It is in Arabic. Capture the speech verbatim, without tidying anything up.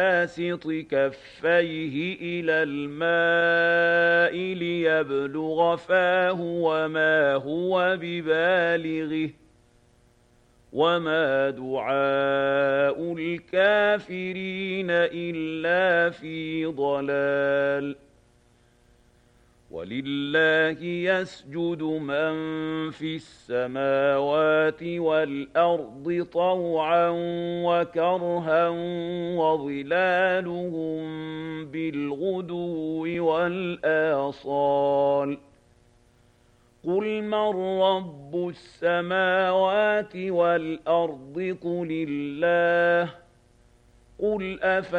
باسط كفيه إلى الماء ليبلغ فاه وما هو ببالغه وما دعاء الكافرين إلا في ضلال ولله يسجد من في السماوات والأرض طوعا وكرها وظلالهم بالغدو والآصال قل من رب السماوات والأرض قل الله قل أفلا